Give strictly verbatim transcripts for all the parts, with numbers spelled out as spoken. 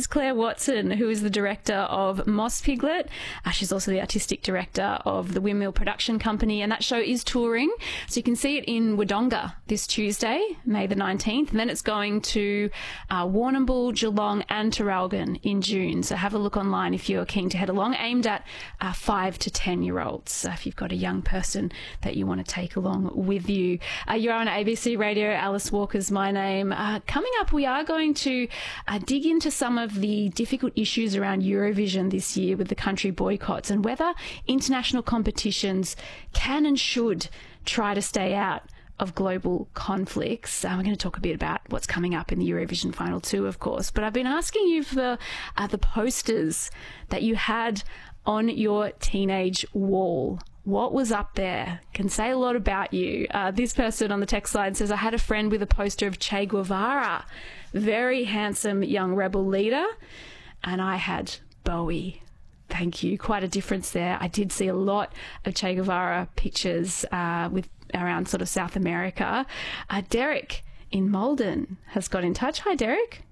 is Claire Watson, who is the director of Moss Piglet. Uh, she's also the artistic director of the Windmill Production Company, and that show is touring. So you can see it in Wodonga this Tuesday, May the nineteenth, and then it's going to uh, Warrnambool, Geelong and Traralgon in June. So have a look online if you're keen to head along, aimed at uh, five to ten-year-olds. So if you've got a young person that you want to take along with you. Uh, you're on A B C Radio. Alice Walker's my name. Uh, coming up, we are going to uh, dig into some of the difficult issues around Eurovision this year with the country boycotts and whether international competitions can and should try to stay out of global conflicts. Uh, we're going to talk a bit about what's coming up in the Eurovision final too, of course. But I've been asking you for uh, the posters that you had on your teenage wall. What was up there? Can say a lot about you. Uh, this person on the text line says, I had a friend with a poster of Che Guevara, very handsome young rebel leader, and I had Bowie. Thank you. Quite a difference there. I did see a lot of Che Guevara pictures uh, with around sort of South America. Uh, Derek in Malden has got in touch. Hi, Derek.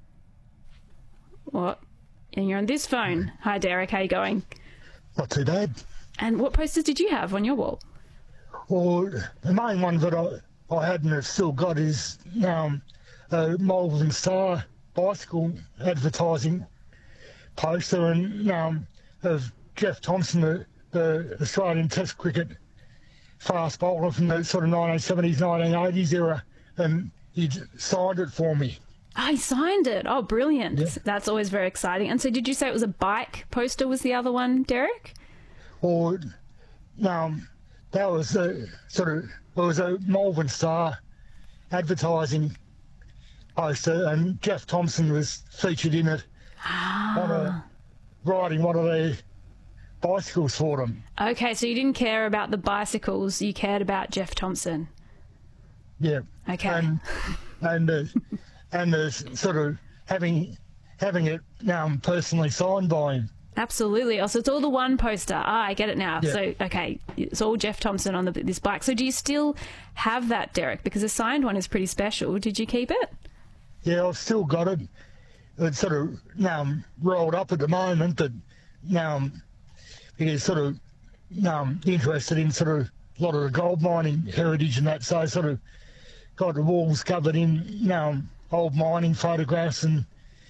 What? And you're on this phone. Hi, Derek. How you going? Not too bad. And what posters did you have on your wall? Well, the main one that I, I had and have still got is um, a Malvern Star bicycle advertising poster and um, of Jeff Thompson, the, the Australian Test cricket fast bowler from the sort of nineteen seventies, nineteen eighties era, and he signed it for me. Oh, he signed it. Oh, brilliant. Yeah. That's always very exciting. And so did you say it was a bike poster was the other one, Derek? Or um, that was a sort of, it was a Malvern Star advertising poster, and Jeff Thompson was featured in it Ah. on a, riding one of their bicycles for them. Okay, so you didn't care about the bicycles, you cared about Jeff Thompson. Yeah. Okay. And and uh, and uh, sort of having having it um, personally signed by him. Absolutely. Oh, so it's all the one poster. Ah, I get it now. Yeah. So, okay, it's all Jeff Thompson on the, this bike. So do you still have that, Derek? Because the signed one is pretty special. Did you keep it? Yeah, I've still got it. It's sort of um, rolled up at the moment, but um, he's sort of um, interested in sort of a lot of the gold mining heritage and that, so I sort of got the walls covered in um, old mining photographs and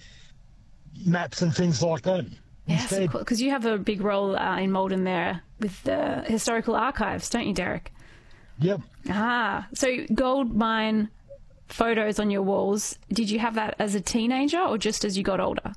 maps and things like that. Yes, because you have a big role uh, in Malden there with the historical archives, don't you, Derek? Yep. Ah, so gold mine photos on your walls. Did you have that as a teenager or just as you got older?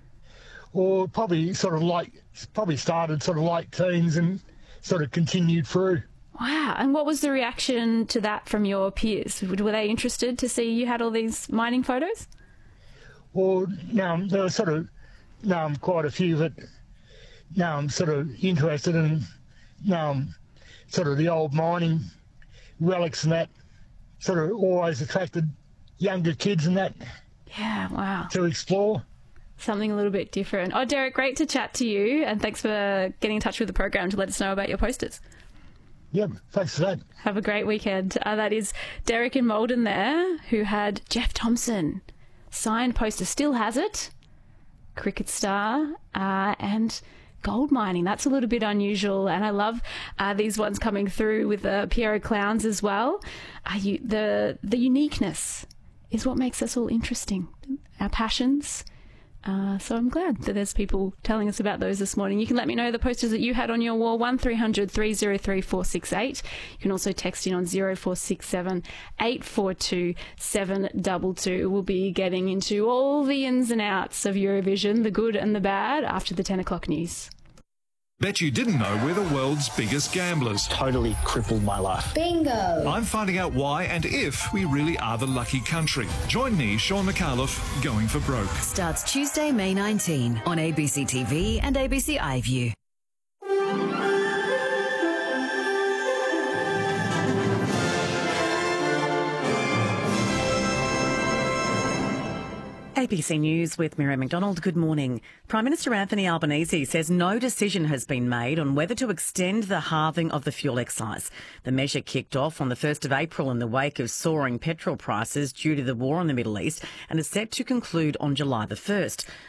Or probably sort of like, probably started sort of late teens and sort of continued through. Wow. And what was the reaction to that from your peers? Were they interested to see you had all these mining photos? Well, um, there were sort of um, quite a few that um, sort of interested in um, sort of the old mining relics and that, sort of always attracted younger kids and that. Yeah, wow. To explore. Something a little bit different. Oh, Derek, great to chat to you, and thanks for getting in touch with the program to let us know about your posters. Yep, thanks for that. Have a great weekend. Uh, that is Derek in Malden there, who had Jeff Thompson signed poster, still has it, cricket star, uh, and gold mining. That's a little bit unusual, and I love uh, these ones coming through with the Piero clowns as well. Uh, you, the the uniqueness is what makes us all interesting, our passions. Uh, so I'm glad that there's people telling us about those this morning. You can let me know the posters that you had on your wall, one three hundred three oh three four six eight. You can also text in on zero four six seven eight four two seven two two. We'll be getting into all the ins and outs of Eurovision, the good and the bad, after the ten o'clock news. Bet you didn't know we're the world's biggest gamblers. Totally crippled my life. Bingo! I'm finding out why and if we really are the lucky country. Join me, Sean McAuliffe, Going for Broke. Starts Tuesday, May nineteenth on A B C T V and A B C iView. A B C News with Miriam McDonald. Good morning. Prime Minister Anthony Albanese says no decision has been made on whether to extend the halving of the fuel excise. The measure kicked off on the first of April in the wake of soaring petrol prices due to the war in the Middle East and is set to conclude on July the first.